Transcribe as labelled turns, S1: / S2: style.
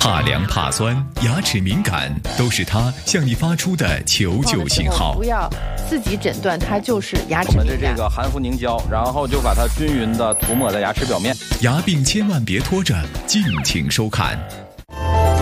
S1: 怕凉怕酸、牙齿敏感，都是它向你发出的求救信号。
S2: 不要自己诊断它就是牙齿敏感。
S3: 我们的这个含氟凝胶，然后就把它均匀地涂抹在牙齿表面。
S1: 牙病千万别拖着，敬请收看。